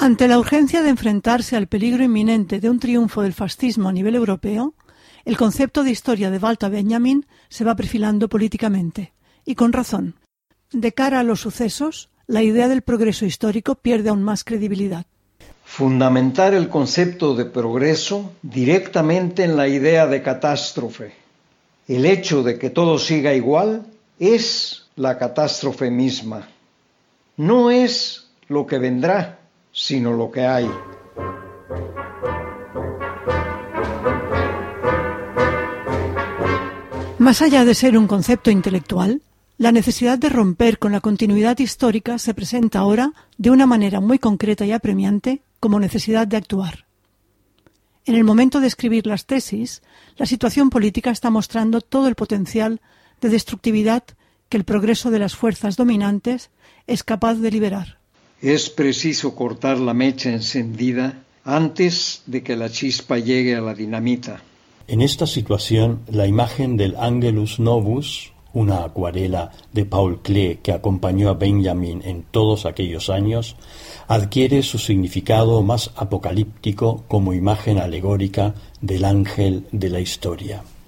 Ante la urgencia de enfrentarse al peligro inminente de un triunfo del fascismo a nivel europeo, el concepto de historia de Walter Benjamin se va perfilando políticamente, y con razón. De cara a los sucesos, la idea del progreso histórico pierde aún más credibilidad. Fundamentar el concepto de progreso directamente en la idea de catástrofe. El hecho de que todo siga igual es la catástrofe misma. No es lo que vendrá, sino lo que hay. Más allá de ser un concepto intelectual, la necesidad de romper con la continuidad histórica se presenta ahora de una manera muy concreta y apremiante como necesidad de actuar. En el momento de escribir las tesis, la situación política está mostrando todo el potencial de destructividad que el progreso de las fuerzas dominantes es capaz de liberar. Es preciso cortar la mecha encendida antes de que la chispa llegue a la dinamita. En esta situación, la imagen del Angelus Novus, una acuarela de Paul Klee que acompañó a Benjamin en todos aquellos años, adquiere su significado más apocalíptico como imagen alegórica del ángel de la historia.